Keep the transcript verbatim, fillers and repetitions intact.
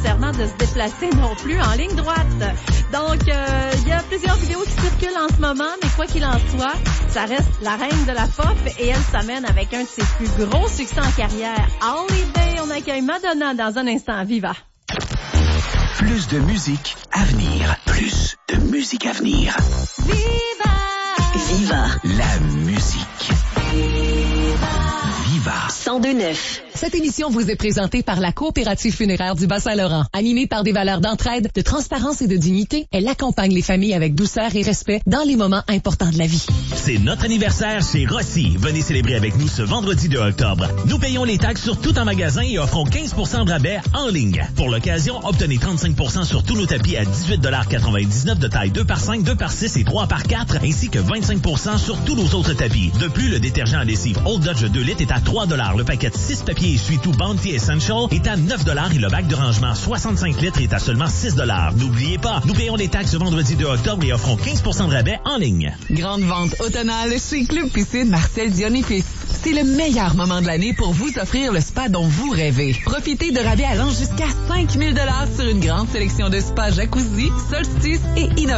nécessairement de se déplacer non plus en ligne droite. Donc, il euh, y a plusieurs vidéos qui circulent en ce moment, mais quoi qu'il en soit, ça reste la reine de la pop et elle s'amène avec un de ses plus gros succès en carrière. Holiday, on accueille Madonna dans un instant à Viva. Plus de musique à venir. Plus de musique à venir. Viva! Viva. La musique. Viva! Viva. cent deux neuf. Cette émission vous est présentée par la Coopérative funéraire du Bas-Saint-Laurent. Animée par des valeurs d'entraide, de transparence et de dignité, elle accompagne les familles avec douceur et respect dans les moments importants de la vie. C'est notre anniversaire chez Rossi. Venez célébrer avec nous ce vendredi deux octobre. Nous payons les taxes sur tout en magasin et offrons quinze pour cent de rabais en ligne. Pour l'occasion, obtenez trente-cinq pour cent sur tous nos tapis à dix-huit quatre-vingt-dix-neuf de taille deux par cinq, deux par six et trois par quatre, ainsi que vingt-cinq pour cent sur tous nos autres tapis. De plus, le détergent à lessive Old Dutch de deux litres est à trois dollars. Le paquet de six papiers essuie-tout Bounty Essential est à neuf dollars et le bac de rangement soixante-cinq litres est à seulement six dollars. N'oubliez pas, nous payons les taxes vendredi deux octobre et offrons quinze pour cent de rabais en ligne. Grande vente automnale chez Club Piscine Marcel Dion et Fils. C'est le meilleur moment de l'année pour vous offrir le spa dont vous rêvez. Profitez de rabais allant jusqu'à cinq mille dollars sur une grande sélection de spas jacuzzi, solstice et innovation.